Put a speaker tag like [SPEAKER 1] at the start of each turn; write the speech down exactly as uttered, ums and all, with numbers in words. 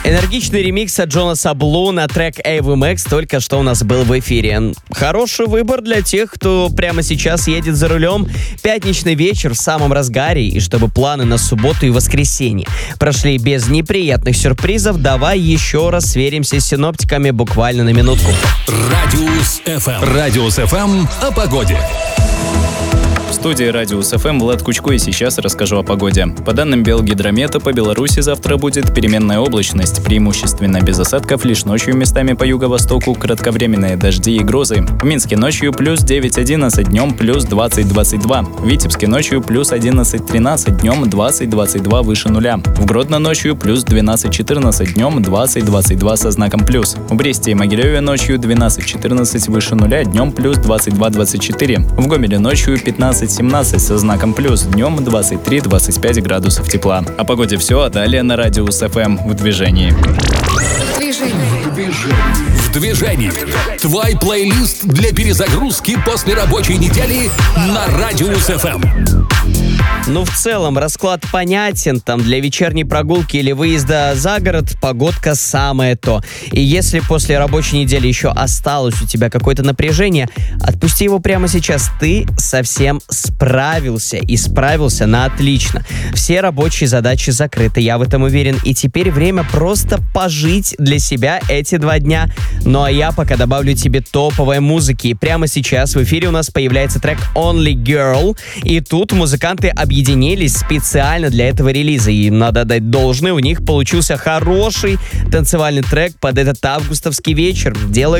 [SPEAKER 1] Энергичный ремикс от Джонаса Блу на трек эй ви эм экс только что у нас был в эфире. Хороший выбор для тех, кто прямо сейчас едет за рулем. Пятничный вечер в самом разгаре, и чтобы планы на субботу и воскресенье прошли без неприятных сюрпризов, давай еще раз сверимся с синоптиками буквально на минутку.
[SPEAKER 2] Радиус эф эм. Радиус эф эм о погоде.
[SPEAKER 3] В студии Радиус эф эм Влад Кучко, и сейчас расскажу о погоде. По данным Белгидромета, по Беларуси завтра будет переменная облачность, преимущественно без осадков, лишь ночью местами по юго-востоку кратковременные дожди и грозы. В Минске ночью плюс девять-одиннадцать, днем плюс двадцать-двадцать два. В Витебске ночью плюс одиннадцать-тринадцать, днем двадцать-двадцать два выше нуля. В Гродно ночью плюс двенадцать-четырнадцать, днем двадцать-двадцать два со знаком плюс. В Бресте и Могилеве ночью двенадцать-четырнадцать выше нуля, днем плюс двадцать два-двадцать четыре. В Гомеле ночью пятнадцать-семнадцать со знаком плюс, днем двадцать три-двадцать пять градусов тепла. О погоде все, а далее на Радиус эф эм в движении.
[SPEAKER 2] Движение. В движении. Твой плейлист для перезагрузки после рабочей недели на Радиус эф эм.
[SPEAKER 1] Ну, в целом, расклад понятен. Там для вечерней прогулки или выезда за город погодка самое то. И если после рабочей недели еще осталось у тебя какое-то напряжение, отпусти его прямо сейчас. Ты совсем справился. И справился на отлично. Все рабочие задачи закрыты, я в этом уверен. И теперь время просто пожить для себя эти два дня. Ну а я пока добавлю тебе топовой музыки. И прямо сейчас в эфире у нас появляется трек Only Girl. И тут музыканты объединились специально для этого релиза. И надо дать должное, у них получился хороший танцевальный трек под этот августовский вечер. Делай